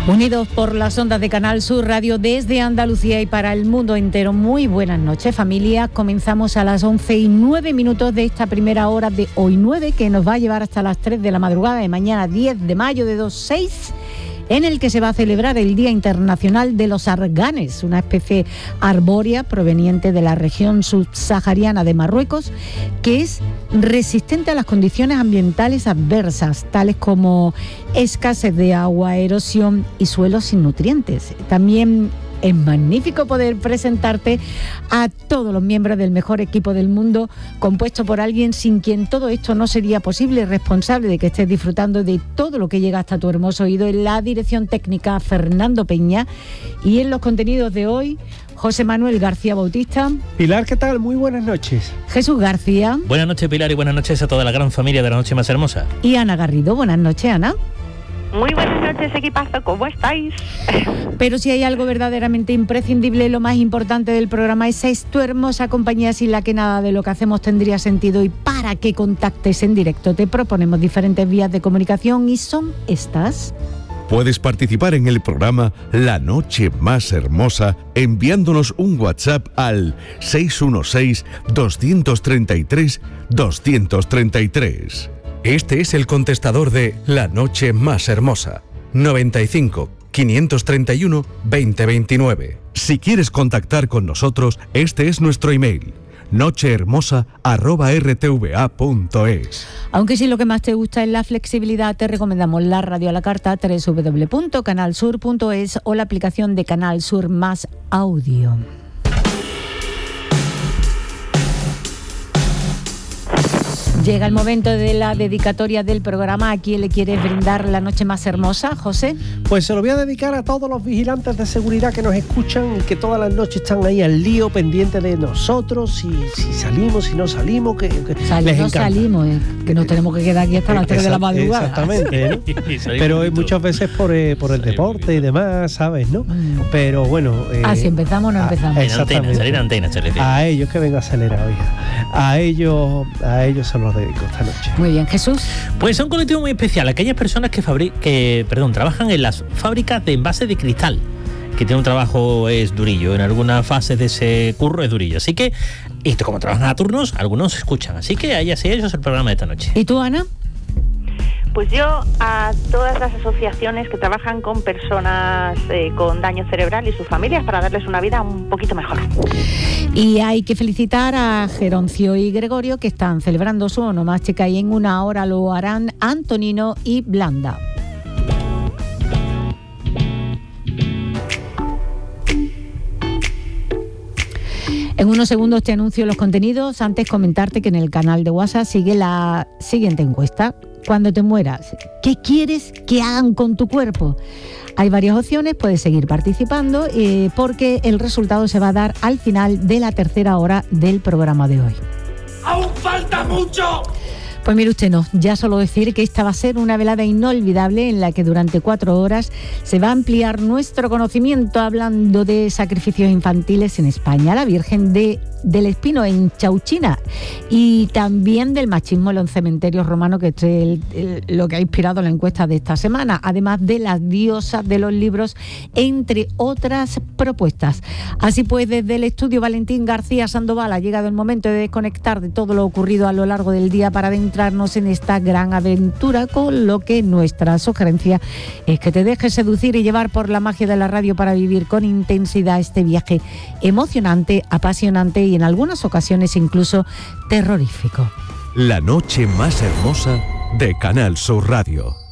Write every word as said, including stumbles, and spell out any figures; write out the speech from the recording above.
Unidos por las ondas de Canal Sur Radio desde Andalucía y para el mundo entero. Muy buenas noches, familia. Comenzamos a las once y nueve minutos de esta primera hora de hoy nueve, que nos va a llevar hasta las tres de la madrugada de mañana diez de mayo de dos mil seis, en el que se va a celebrar el Día Internacional de los Arganes, una especie arbórea proveniente de la región subsahariana de Marruecos, que es resistente a las condiciones ambientales adversas, tales como escasez de agua, erosión y suelos sin nutrientes. También es magnífico poder presentarte a todos los miembros del mejor equipo del mundo, compuesto por alguien sin quien todo esto no sería posible, responsable de que estés disfrutando de todo lo que llega hasta tu hermoso oído. En la dirección técnica, Fernando Peña, y en los contenidos de hoy, José Manuel García Bautista. Pilar, ¿qué tal? Muy buenas noches. Jesús García. Buenas noches, Pilar, y buenas noches a toda la gran familia de La Noche Más Hermosa. Y Ana Garrido. Buenas noches, Ana. Muy buenas noches, equipazo, ¿cómo estáis? Pero si hay algo verdaderamente imprescindible, lo más importante del programa, esa es tu hermosa compañía, sin la que nada de lo que hacemos tendría sentido. Y para que contactes en directo te proponemos diferentes vías de comunicación, y son estas. Puedes participar en el programa La Noche Más Hermosa enviándonos un WhatsApp al seis uno seis, dos tres tres, dos tres tres. Este es el contestador de La Noche Más Hermosa, noventa y cinco, quinientos treinta y uno, veinte veintinueve. Si quieres contactar con nosotros, este es nuestro email, nochehermosa arroba r t v a punto es. Aunque si lo que más te gusta es la flexibilidad, te recomendamos la radio a la carta, doble u doble u doble u punto canal sur punto es, o la aplicación de Canal Sur Más Audio. Llega el momento de la dedicatoria del programa. ¿A quién le quieres brindar la noche más hermosa, José? Pues se lo voy a dedicar a todos los vigilantes de seguridad que nos escuchan y que todas las noches están ahí al lío, pendientes de nosotros, si, si salimos, si no salimos, que, que Sal, les no encanta. salimos, eh, que nos tenemos que quedar aquí hasta las tres de la madrugada. Exactamente, ¿no? Pero es muchas veces por, eh, por el deporte y demás, ¿sabes? ¿no? Mm. Pero bueno... Eh, ah, si empezamos, no a, empezamos. En antena, salir en antena, se refiere. A ellos, que venga acelerado, hija. A ellos, a ellos se los dedico esta noche. Muy bien, Jesús. Pues es un colectivo muy especial, aquellas personas que, fabri- que perdón, trabajan en las fábricas de envases de cristal, que tiene un trabajo es durillo, en algunas fases de ese curro es durillo. Así que, esto como trabajan a turnos, algunos escuchan. Así que ahí así ellos el programa de esta noche. ¿Y tú, Ana? Pues yo a todas las asociaciones que trabajan con personas eh, con daño cerebral y sus familias, para darles una vida un poquito mejor. Y hay que felicitar a Geroncio y Gregorio, que están celebrando su onomástica, y en una hora lo harán Antonino y Blanda. En unos segundos te anuncio los contenidos. Antes, comentarte que en el canal de WhatsApp sigue la siguiente encuesta. Cuando te mueras, ¿qué quieres que hagan con tu cuerpo? Hay varias opciones, puedes seguir participando eh, porque el resultado se va a dar al final de la tercera hora del programa de hoy. ¡Aún falta mucho! Pues mire usted, no, ya solo decir que esta va a ser una velada inolvidable en la que durante cuatro horas se va a ampliar nuestro conocimiento hablando de sacrificios infantiles en España, la Virgen de, del Espino en Chauchina, y también del machismo en los cementerios romanos, que es el, el, lo que ha inspirado la encuesta de esta semana, además de las diosas de los libros, entre otras propuestas. Así pues, desde el estudio Valentín García Sandoval ha llegado el momento de desconectar de todo lo ocurrido a lo largo del día para adentrarnos en esta gran aventura, con lo que nuestra sugerencia es que te dejes seducir y llevar por la magia de la radio para vivir con intensidad este viaje emocionante, apasionante y en algunas ocasiones incluso terrorífico. La Noche Más Hermosa de Canal Sur Radio.